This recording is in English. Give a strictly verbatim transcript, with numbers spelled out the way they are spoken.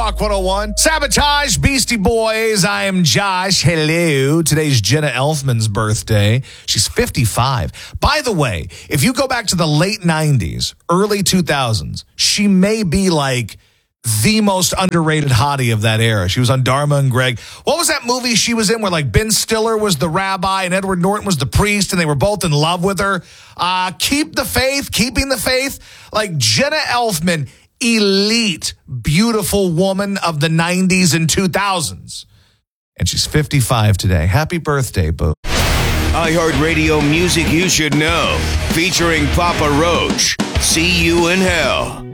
Rock one oh one. Sabotage, Beastie Boys. I am Josh. Hello. Today's Jenna Elfman's birthday. She's fifty-five. By the way, if you go back to the late nineties, early two thousands, she may be like the most underrated hottie of that era. She was on Dharma and Greg. What was that movie she was in where like Ben Stiller was the rabbi and Edward Norton was the priest and they were both in love with her? Uh, Keep the Faith, Keeping the Faith. Like Jenna Elfman, elite, beautiful woman of the nineties and two thousands. And she's fifty-five today. Happy birthday, boo. iHeartRadio music you should know. Featuring Papa Roach. See You in Hell.